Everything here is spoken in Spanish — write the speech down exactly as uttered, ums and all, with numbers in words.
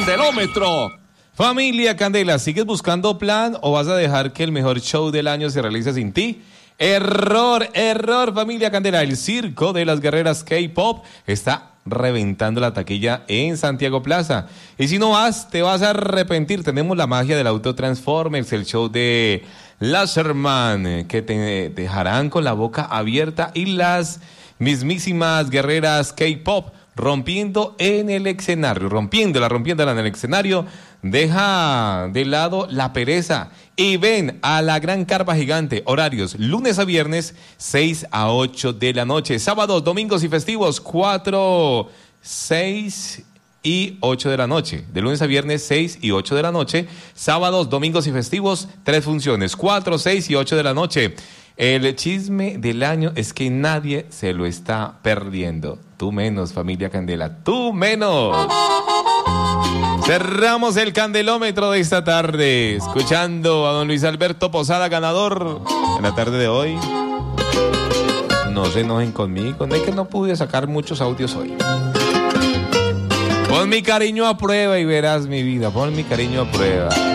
Candelómetro. Familia Candela, ¿sigues buscando plan o vas a dejar que el mejor show del año se realice sin ti? Error, error, familia Candela. El circo de las guerreras K-Pop está reventando la taquilla en Santiago Plaza. Y si no vas, te vas a arrepentir. Tenemos la magia del auto Transformers, el show de Laserman, que te dejarán con la boca abierta, y las mismísimas guerreras K-Pop rompiendo en el escenario, rompiéndola, rompiéndola en el escenario. Deja de lado la pereza y ven a la gran carpa gigante. Horarios lunes a viernes, seis a ocho de la noche. Sábados, domingos y festivos, cuatro, seis y ocho de la noche. De lunes a viernes, seis y ocho de la noche. Sábados, domingos y festivos, tres funciones, cuatro, seis y ocho de la noche. El chisme del año es que nadie se lo está perdiendo. Tú menos, familia Candela, tú menos. Cerramos el candelómetro de esta tarde, escuchando a don Luis Alberto Posada, ganador en la tarde de hoy. No se enojen conmigo, no es que no pude sacar muchos audios hoy. Pon mi cariño a prueba y verás mi vida, pon mi cariño a prueba.